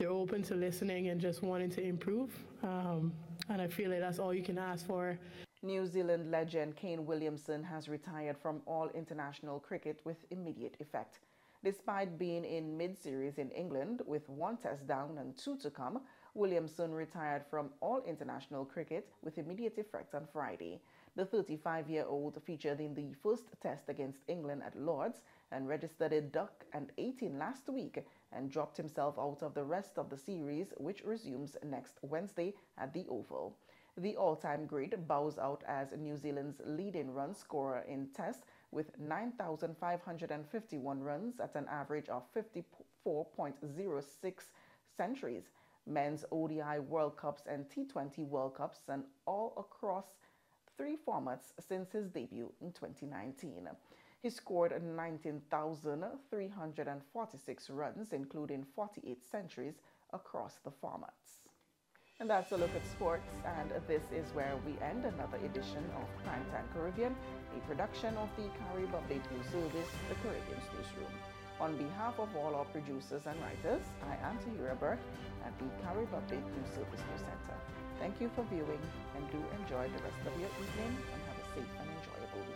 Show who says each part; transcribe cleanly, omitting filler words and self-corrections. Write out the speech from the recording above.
Speaker 1: they're open to listening and just wanting to improve. And I feel like that's all you can ask for.
Speaker 2: New Zealand legend Kane Williamson has retired from all international cricket with immediate effect. Despite being in mid-series in England with 1 test down and 2 to come, Williamson retired from all international cricket with immediate effect on Friday. The 35-year-old featured in the first test against England at Lord's and registered a duck and 18 last week and dropped himself out of the rest of the series, which resumes next Wednesday at the Oval. The all-time great bows out as New Zealand's leading run scorer in Test with 9,551 runs at an average of 54.06 centuries, men's ODI World Cups and T20 World Cups, and all across 3 formats since his debut in 2019. He scored 19,346 runs, including 48 centuries across the formats. And that's a look at sports, and this is where we end another edition of Primetime Caribbean, a production of the Carib Update News Service, the Caribbean's newsroom. On behalf of all our producers and writers, I am Tahira Burke at the Carib Update News Service News Center. Thank you for viewing, and do enjoy the rest of your evening, and have a safe and enjoyable week.